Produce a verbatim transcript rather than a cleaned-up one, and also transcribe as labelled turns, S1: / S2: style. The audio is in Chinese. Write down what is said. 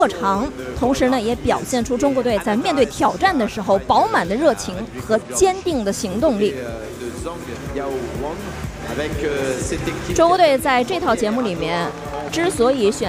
S1: 特长，同时呢，也表现出中国队在面对挑战的时候饱满的热情和坚定的行动力。中国队在这套节目里面之所以选